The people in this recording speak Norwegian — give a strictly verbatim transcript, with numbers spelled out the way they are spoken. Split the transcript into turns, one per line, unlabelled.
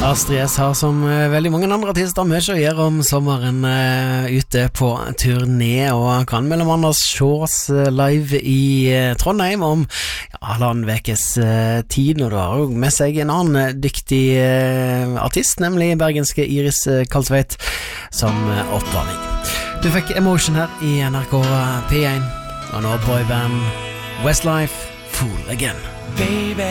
Astrid S har som eh, veldig mange andre artister mye å gjøre om sommeren eh, ute på turné, og kan mellom andre sjås eh, live i eh, Trondheim om ja, halvannen vekes eh, tid, og du har jo med seg en annen eh, dyktig eh, artist, nemlig bergenske Iris eh, Kaltveit, som eh, oppvarming. Du fikk Emotion her i N R K P one, og nå boyband Westlife, Fool Again.
Baby,